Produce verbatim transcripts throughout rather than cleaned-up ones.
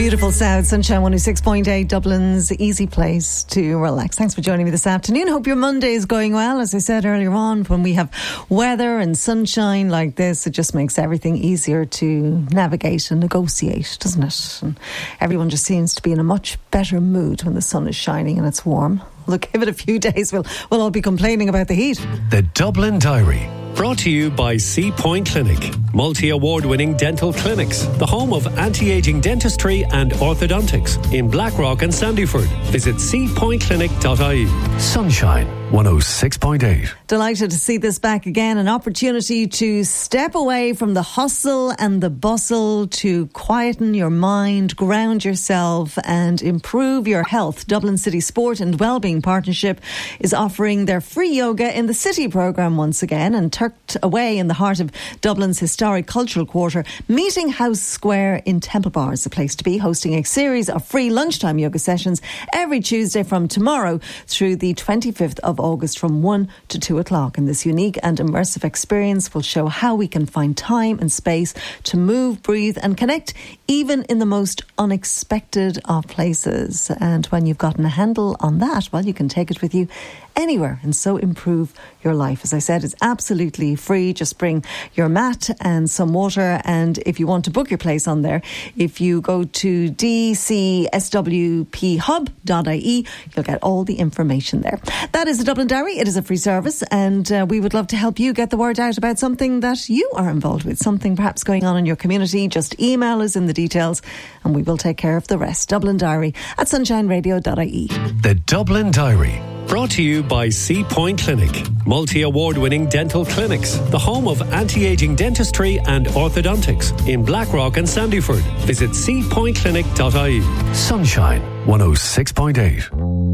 Beautiful South, Sunshine one oh six point eight, Dublin's easy place to relax. Thanks for joining me this afternoon. Hope your Monday is going well. As I said earlier on, when we have weather and sunshine like this, it just makes everything easier to navigate and negotiate, doesn't it? And everyone just seems to be in a much better mood when the sun is shining and it's warm. Look, give it a few days, we'll, we'll all be complaining about the heat. The Dublin Diary. Brought to you by Sea Point Clinic, multi-award-winning dental clinics, the home of anti-aging dentistry and orthodontics in Blackrock and Sandyford. Visit sea point clinic dot I E. Sunshine one oh six point eight. Delighted to see this back again. An opportunity to step away from the hustle and the bustle, to quieten your mind, ground yourself and improve your health. Dublin City Sport and Wellbeing Partnership is offering their free yoga in the city programme once again, and tucked away in the heart of Dublin's historic cultural quarter, Meeting House Square in Temple Bar is the place to be, hosting a series of free lunchtime yoga sessions every Tuesday from tomorrow through the twenty-fifth of August from one to two o'clock. And this unique and immersive experience will show how we can find time and space to move, breathe and connect, even in the most unexpected of places. And when you've gotten a handle on that, well, you can take it with you anywhere and so improve your life. As I said, it's absolutely free. Just bring your mat and some water, and if you want to book your place on there, if you go to d c s w p hub dot I E, you'll get all the information there. That is the Dublin Diary. It is a free service, and uh, we would love to help you get the word out about something that you are involved with, something perhaps going on in your community. Just email us in the details and we will take care of the rest. Dublin Diary at sunshine radio dot I E. The Dublin Diary. Brought to you by Sea Point Clinic, multi-award-winning dental clinics, the home of anti-aging dentistry and orthodontics in Blackrock and Sandyford. Visit sea point clinic dot I E. Sunshine one oh six point eight.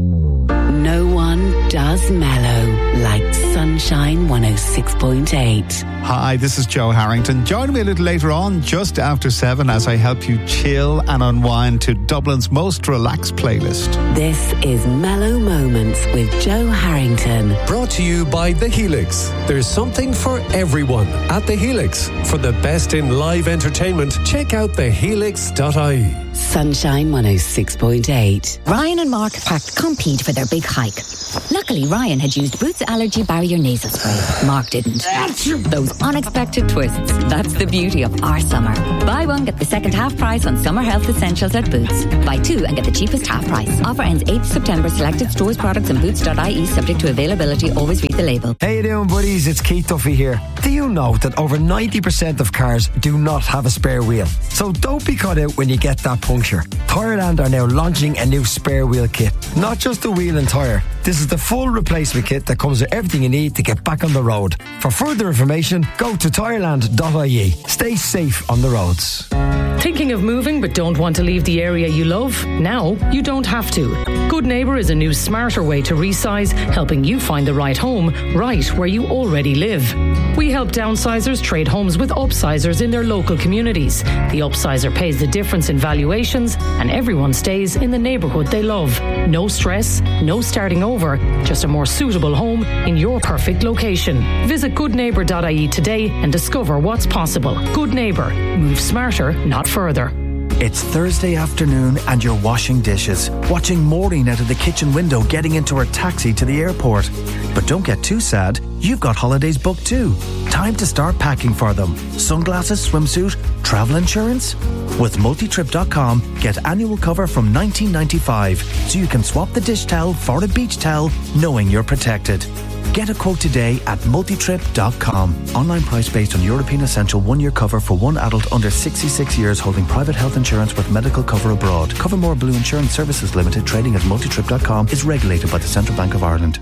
No one does mellow like Sunshine one oh six point eight. Hi, this is Joe Harrington. Join me a little later on, just after seven, as I help you chill and unwind to Dublin's most relaxed playlist. This is Mellow Moments with Joe Harrington. Brought to you by The Helix. There's something for everyone at The Helix. For the best in live entertainment, check out the helix dot I E. Sunshine one oh six point eight. Ryan and Mark packed Compete for their big hike. Luckily, Ryan had used Boots Allergy Barrier Nasal Spray. Mark didn't. Those unexpected twists. That's the beauty of our summer. Buy one, get the second half price on summer health essentials at Boots. Buy two and get the cheapest half price. Offer ends eighth of September. Selected stores, products and boots dot I E subject to availability. Always read the label. Hey, you doing, buddies? It's Keith Duffy here. Do you know that over ninety percent of cars do not have a spare wheel? So don't be caught out when you get that puncture. Tyreland are now launching a new spare wheel kit. Not just a wheel and tyre. This is the full replacement kit that comes with everything you need to get back on the road. For further information, go to tyreland dot I E. Stay safe on the roads. Thinking of moving but don't want to leave the area you love? Now you don't have to. Good Neighbour is a new smarter way to resize, helping you find the right home right where you already live. We help downsizers trade homes with upsizers in their local communities. The upsizer pays the difference in valuations and everyone stays in the neighbourhood they love. No stress, no starting over, just a more suitable home in your perfect location. Visit good neighbour dot I E today and discover what's possible. Good Neighbour. Move smarter, not further. It's Thursday afternoon and you're washing dishes, watching Maureen out of the kitchen window getting into her taxi to the airport. But don't get too sad, you've got holidays booked too. Time to start packing for them. Sunglasses, swimsuit, travel insurance? With multitrip dot com, get annual cover from nineteen ninety-five, so you can swap the dish towel for a beach towel knowing you're protected. Get a quote today at multitrip dot com. Online price based on European Essential one-year cover for one adult under sixty-six years holding private health insurance with medical cover abroad. Covermore Blue Insurance Services Limited, trading at multitrip dot com, is regulated by the Central Bank of Ireland.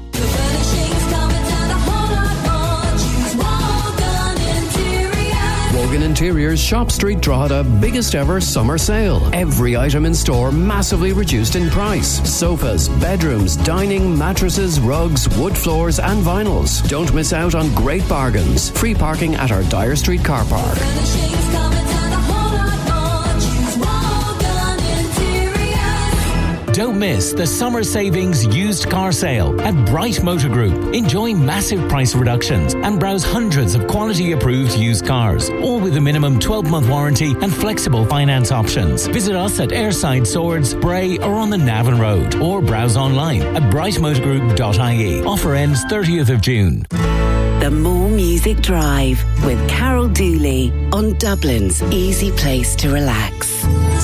Wogan Interiors Shop Street Drogheda biggest ever summer sale. Every item in store massively reduced in price. Sofas, bedrooms, dining, mattresses, rugs, wood floors and vinyls. Don't miss out on great bargains. Free parking at our Dyer Street car park. Don't miss the summer savings used car sale at Bright Motor Group. Enjoy massive price reductions and browse hundreds of quality approved used cars, all with a minimum twelve month warranty and flexible finance options. Visit us at Airside Swords, Bray or on the Navan Road, or browse online at bright motor group dot I E. Offer ends thirtieth of June. The More Music Drive with Carol Dooley on Dublin's easy place to relax.